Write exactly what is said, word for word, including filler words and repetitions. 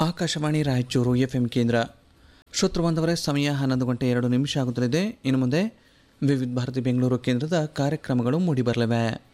Akashvani Raichur F M ಕೇಂದ್ರ. ಶ್ರೋತೃ ಬಂದವರೇ, ಸಮಯ ಹನ್ನೊಂದು ಗಂಟೆ ಎರಡು ನಿಮಿಷ ಆಗುತ್ತಲಿದೆ. ಇನ್ನು ಮುಂದೆ ವಿವಿಧ ಭಾರತಿ ಬೆಂಗಳೂರು ಕೇಂದ್ರದ ಕಾರ್ಯಕ್ರಮಗಳು ಮೂಡಿಬರಲಿವೆ.